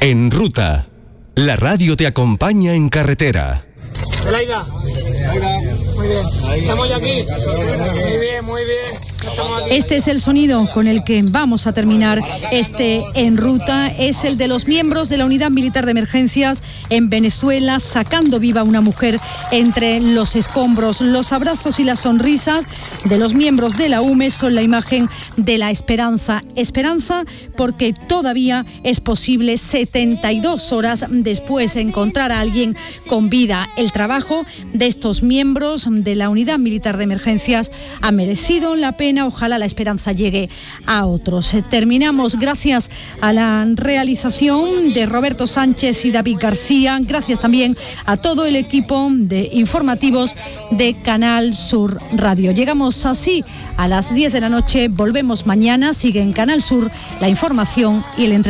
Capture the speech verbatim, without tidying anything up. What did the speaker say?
En Ruta, la radio te acompaña en carretera. Elaida. Muy bien. Estamos ya aquí. Muy bien, muy bien. Este es el sonido con el que vamos a terminar este En Ruta. Es el de los miembros de la Unidad Militar de Emergencias en Venezuela, sacando viva a una mujer entre los escombros. Los abrazos y las sonrisas de los miembros de la U M E son la imagen de la esperanza. Esperanza porque todavía es posible, setenta y dos horas después, encontrar a alguien con vida. El trabajo de estos miembros de la Unidad Militar de Emergencias ha merecido la pena. Ojalá la esperanza llegue a otros. Terminamos gracias a la realización de Roberto Sánchez y David García. Gracias también a todo el equipo de informativos de Canal Sur Radio. Llegamos así a las diez de la noche. Volvemos mañana. Sigue en Canal Sur la información y el entretenimiento.